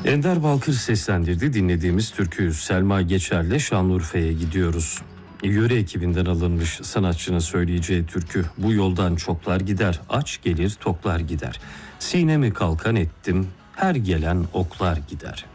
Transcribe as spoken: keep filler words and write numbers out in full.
Ender Balkır seslendirdi. Dinlediğimiz türkü Selma Geçer'le Şanlıurfa'ya gidiyoruz. Yöre ekibinden alınmış sanatçının söyleyeceği türkü. Bu yoldan çoklar gider, aç gelir toklar gider. Sinemi kalkan ettim, her gelen oklar gider.